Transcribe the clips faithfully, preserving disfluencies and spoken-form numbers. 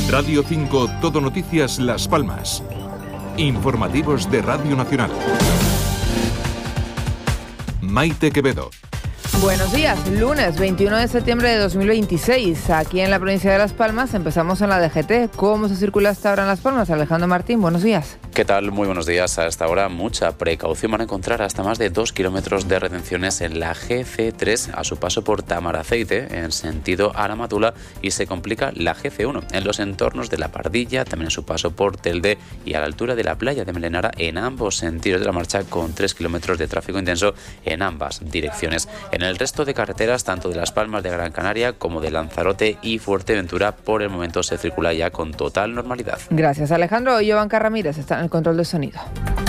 Radio cinco, Todo Noticias Las Palmas. Informativos de Radio Nacional. Maite Quevedo. Buenos días, lunes veintiuno de septiembre de dos mil veintiséis. Aquí en la provincia de Las Palmas empezamos en la D G T. ¿Cómo se circula hasta ahora en Las Palmas? Alejandro Martín, buenos días. ¿Qué tal? Muy buenos días. A esta hora mucha precaución. Van a encontrar hasta más de dos kilómetros de retenciones en la G C tres a su paso por Tamaraceite en sentido Aramatula, y se complica la G C uno en los entornos de La Pardilla, también en su paso por Telde y a la altura de la playa de Melenara en ambos sentidos de la marcha, con tres kilómetros de tráfico intenso en ambas direcciones. En el resto de carreteras, tanto de Las Palmas de Gran Canaria como de Lanzarote y Fuerteventura, por el momento se circula ya con total normalidad. Gracias, Alejandro. Giovanca Ramírez está en el control de sonido.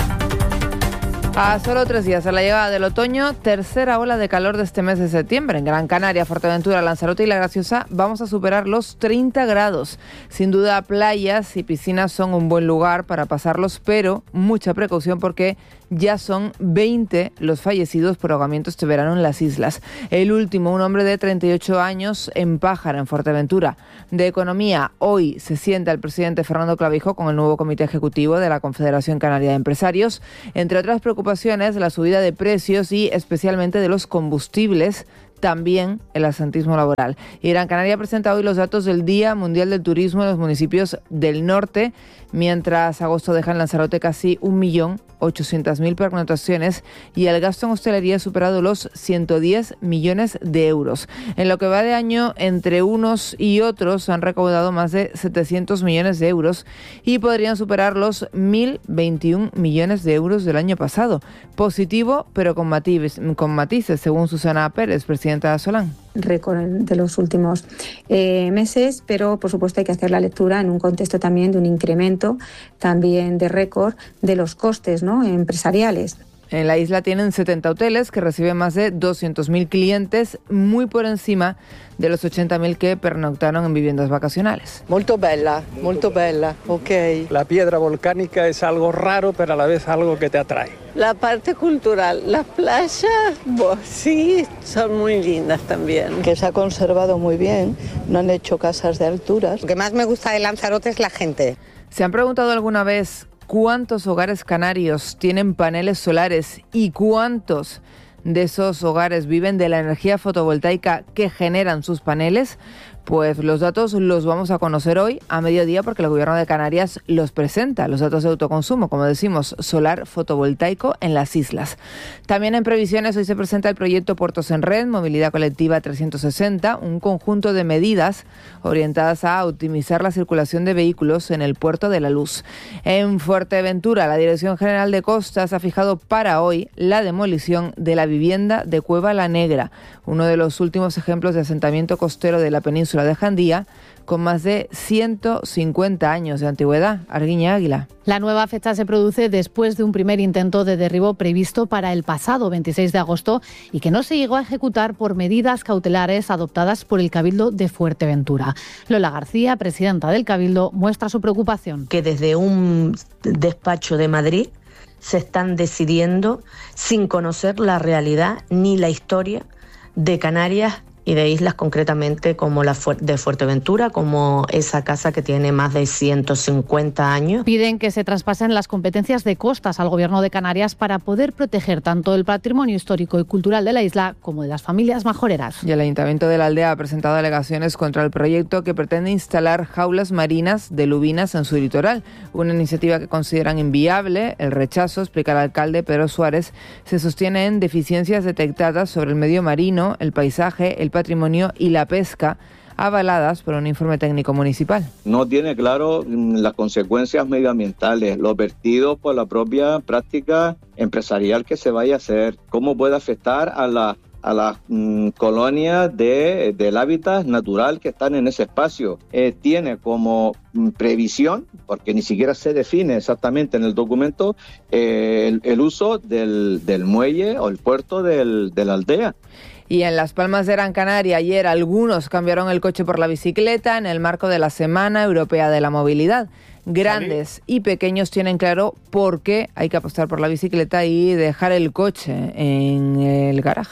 A solo tres días de la llegada del otoño, tercera ola de calor de este mes de septiembre. En Gran Canaria, Fuerteventura, Lanzarote y La Graciosa vamos a superar los treinta grados. Sin duda, playas y piscinas son un buen lugar para pasarlos, pero mucha precaución porque ya son veinte los fallecidos por ahogamiento este verano en las islas. El último, un hombre de treinta y ocho años en Pájara, en Fuerteventura. De economía, hoy se sienta el presidente Fernando Clavijo con el nuevo comité ejecutivo de la Confederación Canaria de Empresarios. Entre otras preocupaciones, la subida de precios y especialmente de los combustibles, también el absentismo laboral. Y Gran Canaria presenta hoy los datos del Día Mundial del Turismo en los municipios del norte, mientras agosto deja en Lanzarote casi un millón ochocientas mil pernoctaciones y el gasto en hostelería ha superado los ciento diez millones de euros. En lo que va de año, entre unos y otros han recaudado más de setecientos millones de euros y podrían superar los mil veintiún millones de euros del año pasado. Positivo, pero con matices, con matices según Susana Pérez, presidenta de Solán. Récord de los últimos eh, meses, pero por supuesto hay que hacer la lectura en un contexto también de un incremento también de récord de los costes, ¿no?, empresariales. En la isla tienen setenta hoteles que reciben más de doscientos mil clientes, muy por encima de los ochenta mil que pernoctaron en viviendas vacacionales. Molto bella, molto bella, ok. La piedra volcánica es algo raro, pero a la vez algo que te atrae. La parte cultural, las playas, pues, sí, son muy lindas también. Que se ha conservado muy bien, no han hecho casas de alturas. Lo que más me gusta de Lanzarote es la gente. ¿Se han preguntado alguna vez cuántos hogares canarios tienen paneles solares y cuántos de esos hogares viven de la energía fotovoltaica que generan sus paneles? Pues los datos los vamos a conocer hoy a mediodía porque el Gobierno de Canarias los presenta, los datos de autoconsumo, como decimos, solar fotovoltaico en las islas. También en previsiones hoy se presenta el proyecto Puertos en Red, Movilidad Colectiva trescientos sesenta, un conjunto de medidas orientadas a optimizar la circulación de vehículos en el Puerto de la Luz. En Fuerteventura, la Dirección General de Costas ha fijado para hoy la demolición de la vivienda de Cueva La Negra, uno de los últimos ejemplos de asentamiento costero de la península de Jandía, con más de ciento cincuenta años de antigüedad. Arguiña Águila. La nueva fecha se produce después de un primer intento de derribo previsto para el pasado veintiséis de agosto y que no se llegó a ejecutar por medidas cautelares adoptadas por el Cabildo de Fuerteventura. Lola García, presidenta del Cabildo, muestra su preocupación. Que desde un despacho de Madrid se están decidiendo sin conocer la realidad ni la historia de Canarias y de islas concretamente como la de Fuerteventura, como esa casa que tiene más de ciento cincuenta años. Piden que se traspasen las competencias de costas al Gobierno de Canarias para poder proteger tanto el patrimonio histórico y cultural de la isla como de las familias majoreras. Y el Ayuntamiento de la Aldea ha presentado alegaciones contra el proyecto que pretende instalar jaulas marinas de lubinas en su litoral, una iniciativa que consideran inviable. El rechazo, explica el alcalde Pedro Suárez, se sostiene en deficiencias detectadas sobre el medio marino, el paisaje, el patrimonio y la pesca, avaladas por un informe técnico municipal. No tiene claro las consecuencias medioambientales, los vertidos por la propia práctica empresarial que se vaya a hacer, cómo puede afectar a la a las mmm, colonias de, del hábitat natural que están en ese espacio. Eh, tiene como mmm, previsión, porque ni siquiera se define exactamente en el documento, eh, el, el uso del, del muelle o el puerto del, de la aldea. Y en Las Palmas de Gran Canaria, ayer algunos cambiaron el coche por la bicicleta en el marco de la Semana Europea de la Movilidad. Grandes y pequeños tienen claro por qué hay que apostar por la bicicleta y dejar el coche en el garaje.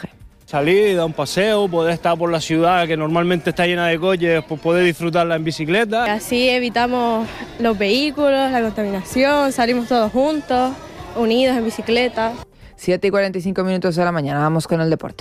Salir, dar un paseo, poder estar por la ciudad que normalmente está llena de coches, pues poder disfrutarla en bicicleta. Así evitamos los vehículos, la contaminación, salimos todos juntos, unidos en bicicleta. siete y cuarenta y cinco minutos de la mañana, vamos con el deporte.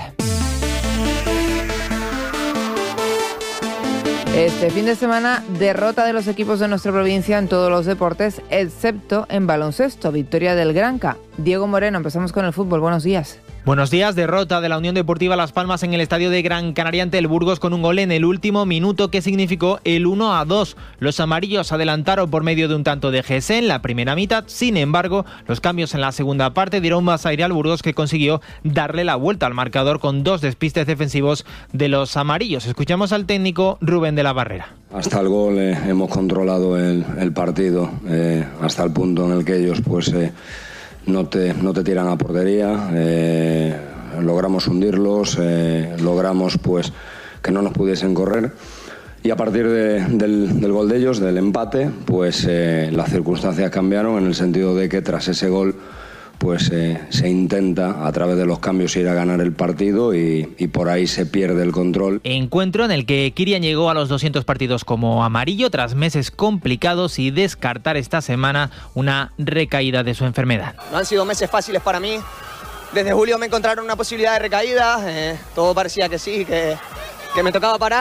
Este fin de semana, derrota de los equipos de nuestra provincia en todos los deportes, excepto en baloncesto, victoria del Granca. Diego Moreno, empezamos con el fútbol, buenos días. Buenos días, derrota de la Unión Deportiva Las Palmas en el estadio de Gran Canaria ante el Burgos con un gol en el último minuto que significó el uno a dos. Los amarillos adelantaron por medio de un tanto de G S en la primera mitad, sin embargo, los cambios en la segunda parte dieron más aire al Burgos que consiguió darle la vuelta al marcador con dos despistes defensivos de los amarillos. Escuchamos al técnico Rubén de la Barrera. Hasta el gol eh, hemos controlado el, el partido, eh, hasta el punto en el que ellos pues... Eh, No te, no te tiran a portería, eh, logramos hundirlos, eh, logramos pues que no nos pudiesen correr y a partir de, del, del gol de ellos, del empate, pues eh, las circunstancias cambiaron en el sentido de que tras ese gol pues eh, se intenta a través de los cambios ir a ganar el partido y, y por ahí se pierde el control. Encuentro en el que Kirian llegó a los doscientos partidos como amarillo tras meses complicados y descartar esta semana una recaída de su enfermedad. No han sido meses fáciles para mí. Desde julio me encontraron una posibilidad de recaída, eh, todo parecía que sí, que, que me tocaba parar.